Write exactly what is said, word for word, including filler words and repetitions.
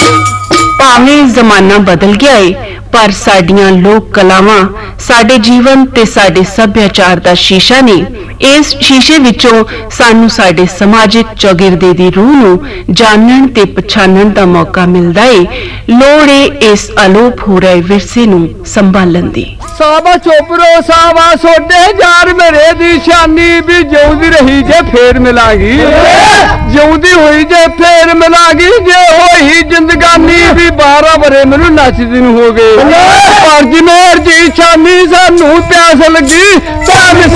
भावें जमाना बदल गया है पर साडियां लोक कलावां साडे जीवन ते साडे सभ्याचार दा शीशा ने। इस शीशे विचों सानू साडे समाजिक चौगिरदे दी रूह नू जानन ते पछाणन दा मौका मिलदा है। लोड़ है इस अलोप हो रहे विरसे नू संभालन दी। सावा चोपरो सावा सोडे यार मेरे दी शानी भी जिउंदी रही जे फेर मिलागी, जिउंदी हुई जे फेर मिलागी, जे होई जिंदगानी भी बारह बरे मैनू नचदी नू हो गए। पर जी मेर जी शानी सानू प्यास लगी